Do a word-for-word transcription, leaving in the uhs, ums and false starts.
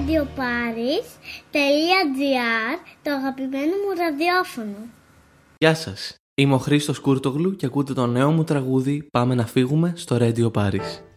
radioparis τελεία gr, το αγαπημένο μου ραδιόφωνο. Γεια σας, είμαι ο Χρήστος Κούρτογλου και ακούτε το νέο μου τραγούδι «Πάμε να φύγουμε» στο Radio Paris.